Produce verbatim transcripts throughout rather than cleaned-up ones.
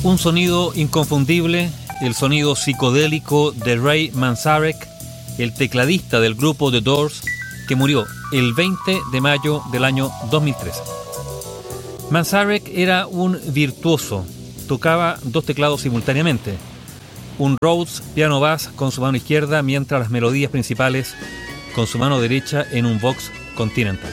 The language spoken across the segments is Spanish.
Un sonido inconfundible, el sonido psicodélico de Ray Manzarek, el tecladista del grupo The Doors, que murió el veinte de mayo del año dos mil trece. Manzarek era un virtuoso, tocaba dos teclados simultáneamente, un Rhodes piano bass con su mano izquierda, mientras las melodías principales con su mano derecha en un Vox Continental.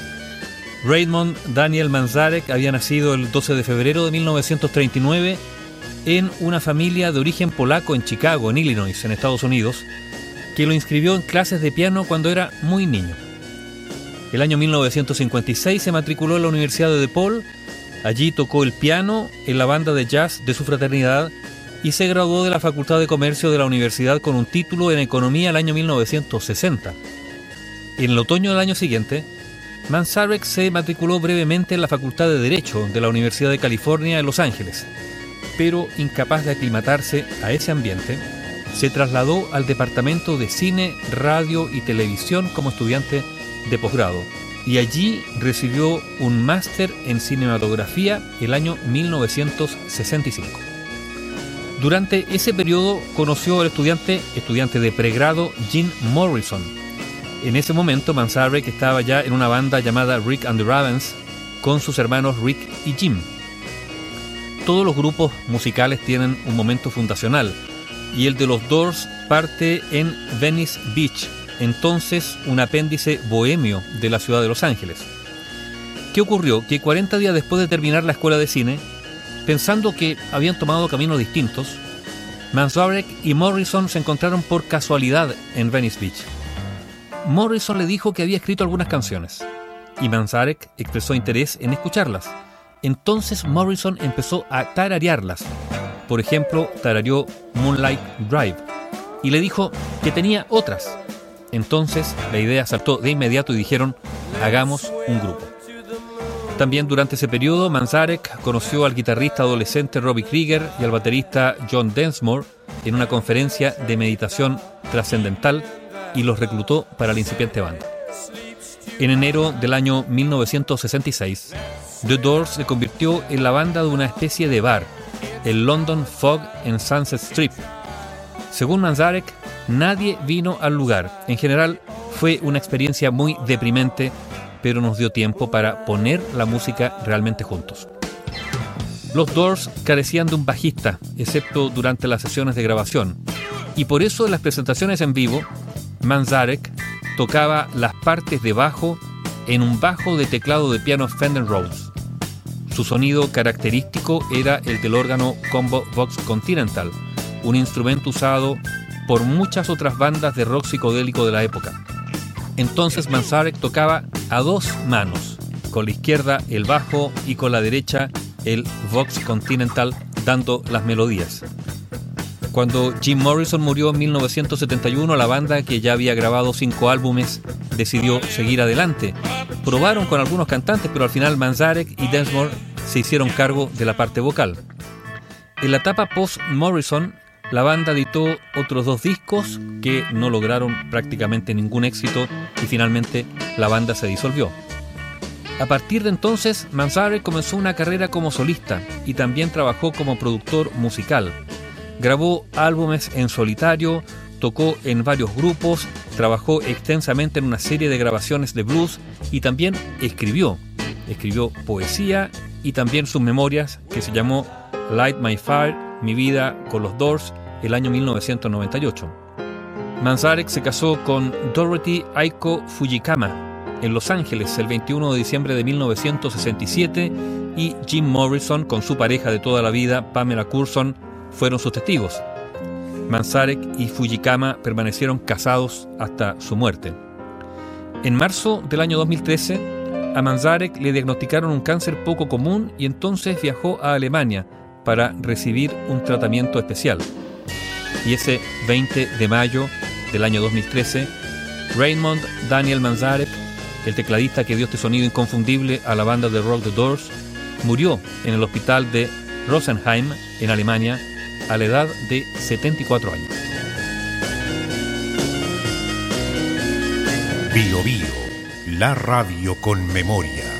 Raymond Daniel Manzarek había nacido el doce de febrero de mil novecientos treinta y nueve en una familia de origen polaco en Chicago, en Illinois, en Estados Unidos, que lo inscribió en clases de piano cuando era muy niño. El año mil novecientos cincuenta y seis se matriculó en la Universidad de DePaul. Allí tocó el piano en la banda de jazz de su fraternidad y se graduó de la Facultad de Comercio de la universidad con un título en Economía el año mil novecientos sesenta. En el otoño del año siguiente, Manzarek se matriculó brevemente en la Facultad de Derecho de la Universidad de California en Los Ángeles, pero incapaz de aclimatarse a ese ambiente, se trasladó al Departamento de Cine, Radio y Televisión como estudiante de posgrado, y allí recibió un máster en cinematografía el año mil novecientos sesenta y cinco. Durante ese periodo conoció al estudiante, estudiante de pregrado Jim Morrison. En ese momento Manzarek estaba ya en una banda llamada Rick and the Ravens con sus hermanos Rick y Jim. Todos los grupos musicales tienen un momento fundacional, y el de los Doors parte en Venice Beach, entonces un apéndice bohemio de la ciudad de Los Ángeles. ¿Qué ocurrió? Que cuarenta días después de terminar la escuela de cine, pensando que habían tomado caminos distintos, Manzarek y Morrison se encontraron por casualidad en Venice Beach. Morrison le dijo que había escrito algunas canciones, y Manzarek expresó interés en escucharlas. Entonces Morrison empezó a tararearlas. Por ejemplo, tarareó Moonlight Drive, y le dijo que tenía otras. Entonces la idea saltó de inmediato y dijeron: hagamos un grupo. También durante ese periodo Manzarek conoció al guitarrista adolescente Robbie Krieger y al baterista John Densmore en una conferencia de meditación trascendental y los reclutó para la incipiente banda. En enero del año mil novecientos sesenta y seis, The Doors se convirtió en la banda de una especie de bar, el London Fog en Sunset Strip. Según Manzarek, nadie vino al lugar. En general, fue una experiencia muy deprimente, pero nos dio tiempo para poner la música realmente juntos. Los Doors carecían de un bajista, excepto durante las sesiones de grabación, y por eso en las presentaciones en vivo, Manzarek tocaba las partes de bajo en un bajo de teclado de piano Fender Rhodes. Su sonido característico era el del órgano Combo Vox Continental, un instrumento usado por muchas otras bandas de rock psicodélico de la época. Entonces Manzarek tocaba a dos manos, con la izquierda el bajo y con la derecha el Vox Continental, dando las melodías. Cuando Jim Morrison murió en mil novecientos setenta y uno, la banda, que ya había grabado cinco álbumes, decidió seguir adelante. Probaron con algunos cantantes, pero al final Manzarek y Densmore se hicieron cargo de la parte vocal. En la etapa post-Morrison, la banda editó otros dos discos que no lograron prácticamente ningún éxito y finalmente la banda se disolvió. A partir de entonces, Manzarek comenzó una carrera como solista y también trabajó como productor musical. Grabó álbumes en solitario, tocó en varios grupos, trabajó extensamente en una serie de grabaciones de blues y también escribió. Escribió poesía y también sus memorias, que se llamó Light My Fire, Mi vida con los Doors, el año mil novecientos noventa y ocho. Manzarek se casó con Dorothy Aiko Fujikama en Los Ángeles el veintiuno de diciembre de mil novecientos sesenta y siete y Jim Morrison, con su pareja de toda la vida, Pamela Curson, fueron sus testigos. Manzarek y Fujikama permanecieron casados hasta su muerte. En marzo del año dos mil trece, a Manzarek le diagnosticaron un cáncer poco común y entonces viajó a Alemania para recibir un tratamiento especial. Y ese veinte de mayo del año dos mil trece, Raymond Daniel Manzarek, el tecladista que dio este sonido inconfundible a la banda de rock The Doors, murió en el hospital de Rosenheim, en Alemania, a la edad de setenta y cuatro años. Bio Bio, la radio con memoria.